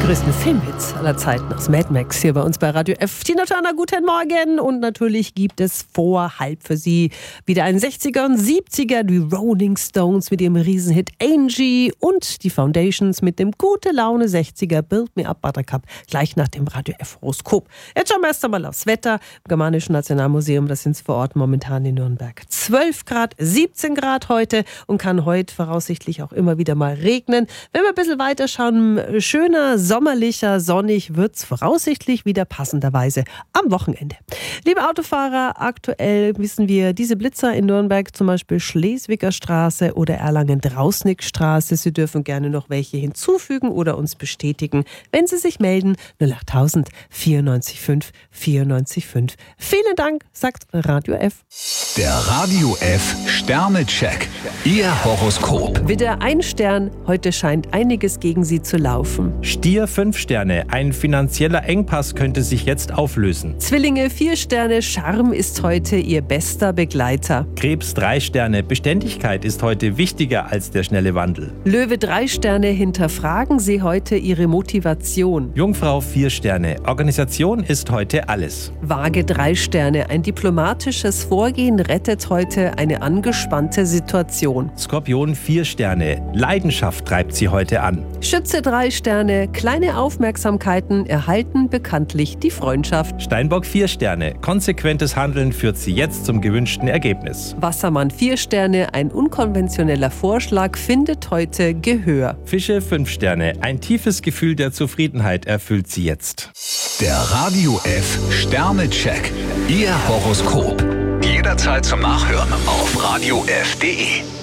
größten Filmhits aller Zeiten aus Mad Max hier bei uns bei Radio F. Tina Turner, guten Morgen. Und natürlich gibt es vor halb für Sie wieder einen 60er und 70er, die Rolling Stones mit ihrem Riesenhit Angie und die Foundations mit dem gute Laune 60er Build Me Up Buttercup gleich nach dem Radio F Horoskop. Jetzt schauen wir erst einmal aufs Wetter im Germanischen Nationalmuseum. Das sind vor Ort momentan in Nürnberg 12 Grad, 17 Grad heute und kann heute voraussichtlich auch immer wieder mal regnen. Wenn wir ein bisschen weiter schauen, schöner, sommerlicher, sonnig wird es voraussichtlich wieder passenderweise am Wochenende. Liebe Autofahrer, aktuell wissen wir, diese Blitzer in Nürnberg, zum Beispiel Schleswiger Straße oder Erlangen-Drausnick-Straße, Sie dürfen gerne noch welche hinzufügen oder uns bestätigen, wenn Sie sich melden. 08000 94 5 94 5. Vielen Dank, sagt Radio F. Der Radio F Sternecheck. Ihr Horoskop. Widder, 1 Stern, heute scheint einiges gegen Sie zu laufen. Stier 5 Sterne, ein finanzieller Engpass könnte sich jetzt auflösen. Zwillinge 4 Sterne, Charme ist heute Ihr bester Begleiter. Krebs 3 Sterne, Beständigkeit ist heute wichtiger als der schnelle Wandel. Löwe 3 Sterne, hinterfragen Sie heute Ihre Motivation. Jungfrau 4 Sterne, Organisation ist heute alles. Waage 3 Sterne, ein diplomatisches Vorgehen rettet heute eine angespannte Situation. Skorpion 4 Sterne, Leidenschaft treibt Sie heute an. Schütze 3 Sterne, kleine Aufmerksamkeiten erhalten bekanntlich die Freundschaft. Steinbock 4 Sterne, konsequentes Handeln führt Sie jetzt zum gewünschten Ergebnis. Wassermann 4 Sterne, ein unkonventioneller Vorschlag findet heute Gehör. Fische 5 Sterne, ein tiefes Gefühl der Zufriedenheit erfüllt Sie jetzt. Der Radio F Sternecheck. Ihr Horoskop. Jederzeit zum Nachhören auf radiof.de.